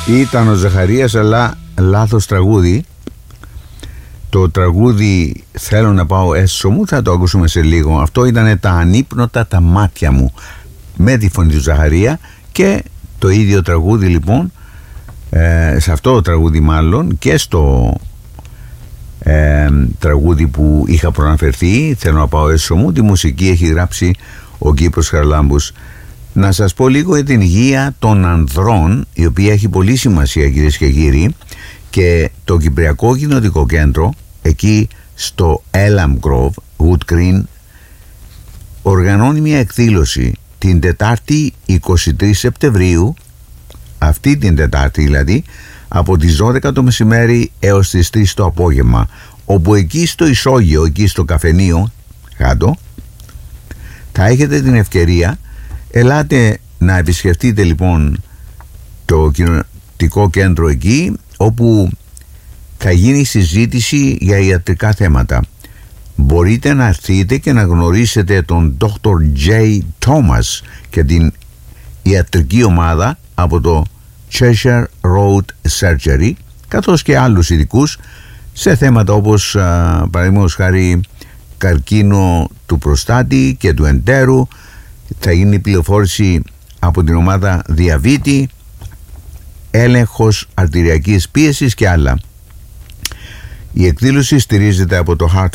Ήταν ο Ζαχαρίας, αλλά λάθος τραγούδι. Το τραγούδι «Θέλω να πάω έσω μου» θα το ακούσουμε σε λίγο. Αυτό ήταν «Τα ανύπνοτα τα μάτια μου» με τη φωνή του Ζαχαρία. Και το ίδιο τραγούδι λοιπόν, σε αυτό το τραγούδι μάλλον, και στο τραγούδι που είχα προαναφερθεί, «Θέλω να πάω έσω μου», τη μουσική έχει γράψει ο Κύπρος Χαραλάμπους. Να σας πω λίγο για την υγεία των ανδρών, η οποία έχει πολύ σημασία, κυρίες και κύριοι, και το Κυπριακό Κοινοτικό Κέντρο εκεί στο Elm Grove, Wood Green, οργανώνει μια εκδήλωση την Τετάρτη 23 Σεπτεμβρίου, αυτή την Τετάρτη δηλαδή, από τις 12 το μεσημέρι έως τις 3 το απόγευμα, όπου εκεί στο ισόγειο, εκεί στο καφενείο κάτω, θα έχετε την ευκαιρία. Ελάτε να επισκεφτείτε λοιπόν το κοινοτικό κέντρο εκεί, όπου θα γίνει συζήτηση για ιατρικά θέματα. Μπορείτε να έρθετε και να γνωρίσετε τον Dr. J. Thomas και την ιατρική ομάδα από το Cheshire Road Surgery, καθώς και άλλους ειδικούς σε θέματα όπως παραδείγματος χάρη καρκίνο του προστάτη και του εντέρου. Θα γίνει πληροφόρηση από την ομάδα διαβήτη, έλεγχος αρτηριακής πίεσης και άλλα. Η εκδήλωση στηρίζεται από το Heart